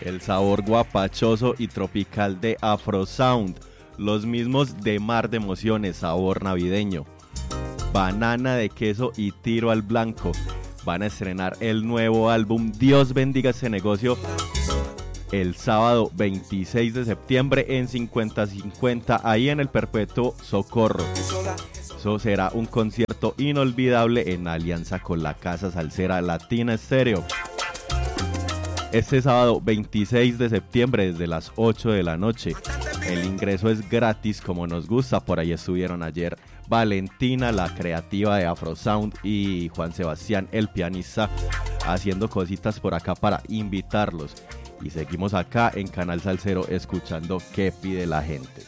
El sabor guapachoso y tropical de Afro Sound. Los mismos de Mar de Emociones, sabor navideño. Banana de queso y tiro al blanco. Van a estrenar el nuevo álbum Dios bendiga este negocio el sábado 26 de septiembre en 50-50, ahí en el Perpetuo Socorro. Eso será un concierto inolvidable en alianza con la Casa Salsera Latina Estéreo. Este sábado 26 de septiembre desde las 8 de la noche. El ingreso es gratis como nos gusta. Por ahí estuvieron ayer Valentina, la creativa de Afro Sound, y Juan Sebastián, el pianista, haciendo cositas por acá para invitarlos. Y seguimos acá en Canal Salsero escuchando qué pide la gente.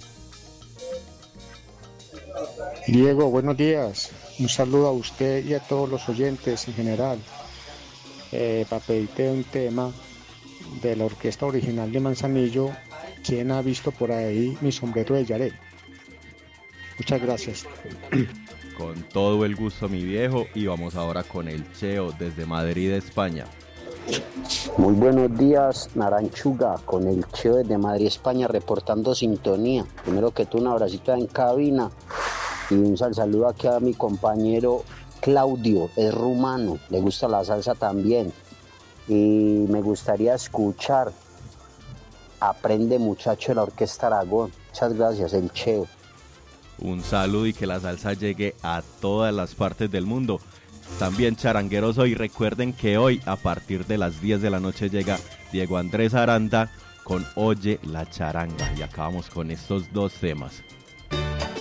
Diego, buenos días. Un saludo a usted y a todos los oyentes en general. Para pedirte un tema de la orquesta original de Manzanillo. ¿Quién ha visto por ahí mi sombrero de Yaré? Muchas gracias. Con todo el gusto, mi viejo, y vamos ahora con el Cheo desde Madrid, España. Muy buenos días, Naranchuga, con el Cheo desde Madrid, España, reportando sintonía. Primero que todo, un abracito en cabina y un saludo aquí a mi compañero Claudio, es rumano, le gusta la salsa también. Y me gustaría escuchar Aprende Muchacho de la Orquesta Aragón. Muchas gracias, el Cheo. Un saludo y que la salsa llegue a todas las partes del mundo. También charangueros hoy, recuerden que hoy a partir de las 10 de la noche llega Diego Andrés Aranda con Oye la Charanga. Y acabamos con estos dos temas.